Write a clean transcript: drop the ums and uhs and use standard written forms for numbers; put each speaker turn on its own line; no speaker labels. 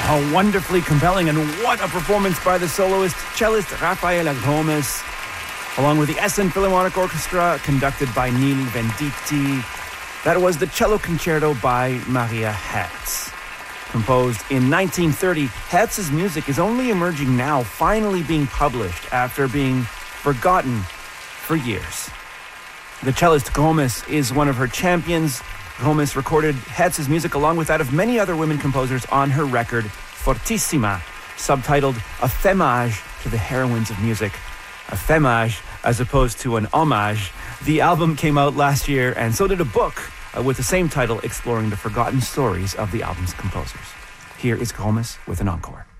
Oh, wonderfully compelling, and what a performance by the soloist cellist Raffaella Gomez, along with the Essen Philharmonic Orchestra, conducted by Neil Venditti. That was the Cello Concerto by Maria Herz. Composed in 1930, Herz's music is only emerging now, finally being published after being forgotten for years. The cellist Gomez is one of her champions. Gomez recorded Herz's music along with that of many other women composers on her record, Fortissima, subtitled A Femage to the Heroines of Music. A femage as opposed to an homage. The album came out last year, and so did a book with the same title exploring the forgotten stories of the album's composers. Here is Gomez with an encore.